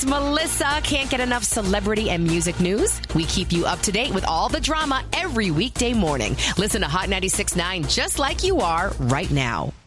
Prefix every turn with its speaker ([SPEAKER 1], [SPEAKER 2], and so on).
[SPEAKER 1] It's Melissa. Can't get enough celebrity and music news? We keep you up to date with all the drama every weekday morning. Listen to Hot 96.9 just like you are right now.